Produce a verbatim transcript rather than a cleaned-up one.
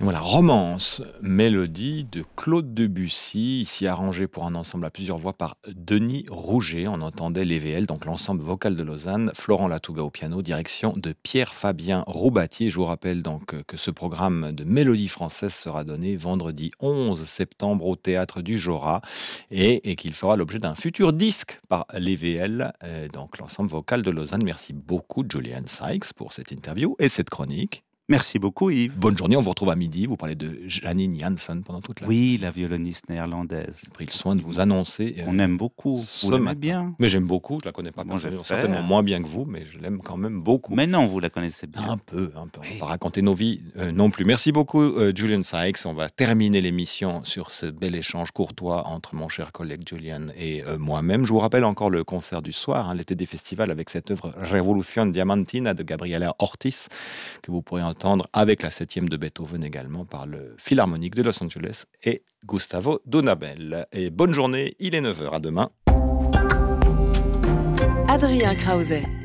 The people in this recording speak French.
Voilà, Romance, mélodie de Claude Debussy, ici arrangée pour un ensemble à plusieurs voix par Denis Rouget. On entendait l'E V L, donc l'ensemble vocal de Lausanne, Florent Latouga au piano, direction de Pierre-Fabien Roubatier. Je vous rappelle donc que ce programme de mélodie française sera donné vendredi onze septembre au Théâtre du Jorat et, et qu'il fera l'objet d'un futur disque par l'E V L, euh, donc l'ensemble vocal de Lausanne. Merci beaucoup Julian Sykes pour cette interview et cette chronique. Merci beaucoup Yves. Bonne journée, on vous retrouve à midi. Vous parlez de Janine Jansen pendant toute la Oui, semaine. la violoniste néerlandaise. J'ai pris le soin de vous annoncer. On aime beaucoup. Vous l'aimez bien. Mais j'aime beaucoup. Je la connais pas Bon, personnellement, j'espère. certainement moins bien que vous, mais je l'aime quand même beaucoup. Mais non, vous la connaissez bien. Un peu, un peu. On va pas raconter nos vies euh, non plus. Merci beaucoup, euh, Julian Sykes. On va terminer l'émission sur ce bel échange courtois entre mon cher collègue Julian et euh, moi-même. Je vous rappelle encore le concert du soir, hein, l'été des festivals, avec cette œuvre Revolution Diamantina de Gabriela Ortiz, que vous pourrez entendre avec la septième de Beethoven également par le Philharmonique de Los Angeles et Gustavo Dudamel. Et bonne journée, il est neuf heures, à demain. Adrien Krause.